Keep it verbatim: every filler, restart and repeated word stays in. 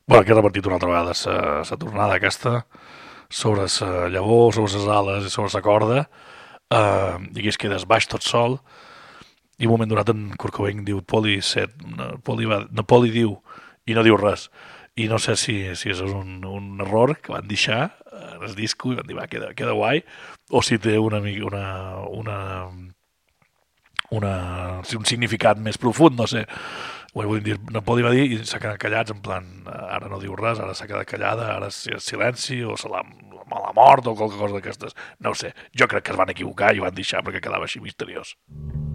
Bueno, que he repartit una altra vegada la tornada aquesta sobre la llavor, sobre les ales i sobre la corda, eh, i aquí es quedes baix tot sol, i un moment donat en Kurt Cobain diu Poli set, Poli, va, no, Poli diu i no diu res, i no sé si, si és un, un error que van deixar en el disco i van dir va, queda, queda guai, o si té una, una, una, una, un significat més profund, no sé. Ho vull dir, no Poli va dir i s'ha quedat callats, en plan, ara no diu res, ara s'ha quedat callada, ara és silenci, o se l'ha mala mort, o qualque cosa d'aquestes. No ho sé, jo crec que es van equivocar i ho van deixar perquè quedava així misteriós.